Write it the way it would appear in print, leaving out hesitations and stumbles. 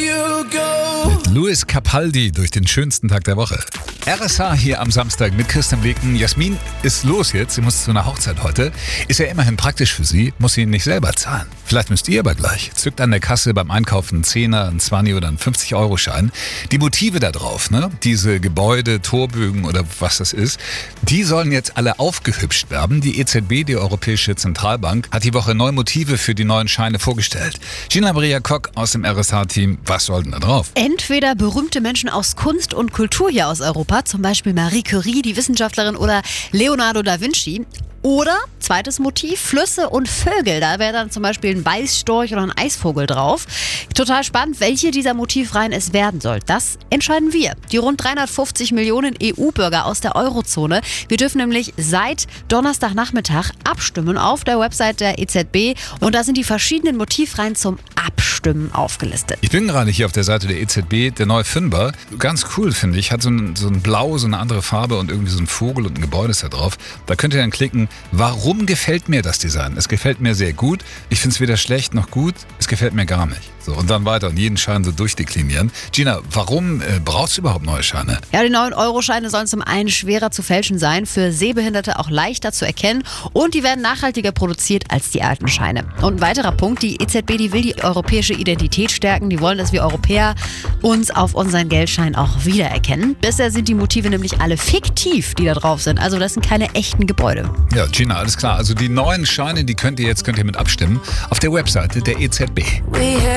Mit Luis Capaldi durch den schönsten Tag der Woche. RSH hier am Samstag mit Christian Leken. Jasmin ist los jetzt, sie muss zu einer Hochzeit heute. Ist ja immerhin praktisch für sie, muss sie nicht selber zahlen. Vielleicht müsst ihr aber gleich. Zückt an der Kasse beim Einkaufen einen 10er, einen 20 oder einen 50-Euro-Schein. Die Motive da drauf, ne? Diese Gebäude, Torbögen oder was das ist, die sollen jetzt alle aufgehübscht werden. Die EZB, die Europäische Zentralbank, hat die Woche neue Motive für die neuen Scheine vorgestellt. Gina Maria Kock aus dem RSH-Team, was soll denn da drauf? Entweder berühmte Menschen aus Kunst und Kultur hier aus Europa, zum Beispiel Marie Curie, die Wissenschaftlerin, oder Leonardo da Vinci. Oder, zweites Motiv, Flüsse und Vögel. Da wäre dann zum Beispiel ein Weißstorch oder ein Eisvogel drauf. Total spannend, welche dieser Motivreihen es werden soll. Das entscheiden wir. Die rund 350 Millionen EU-Bürger aus der Eurozone. Wir dürfen nämlich seit Donnerstagnachmittag abstimmen auf der Website der EZB. Und da sind die verschiedenen Motivreihen zum Abstimmen aufgelistet. Ich bin gerade hier auf der Seite der EZB, der neue Fünfer. Ganz cool, finde ich. Hat so ein Blau, so eine andere Farbe und irgendwie so ein Vogel und ein Gebäude ist da drauf. Da könnt ihr dann klicken, warum gefällt mir das Design? Es gefällt mir sehr gut. Ich finde es weder schlecht noch gut. Es gefällt mir gar nicht. So, und dann weiter und jeden Schein so durchdeklinieren. Gina, warum brauchst du überhaupt neue Scheine? Ja, die neuen Euro-Scheine sollen zum einen schwerer zu fälschen sein, für Sehbehinderte auch leichter zu erkennen und die werden nachhaltiger produziert als die alten Scheine. Und ein weiterer Punkt, die EZB, die will die europäische Identität stärken. Die wollen, dass wir Europäer uns auf unseren Geldschein auch wiedererkennen. Bisher sind die Motive nämlich alle fiktiv, die da drauf sind. Also das sind keine echten Gebäude. Ja, Gina, alles klar. Also die neuen Scheine, die könnt ihr mit abstimmen auf der Webseite der EZB.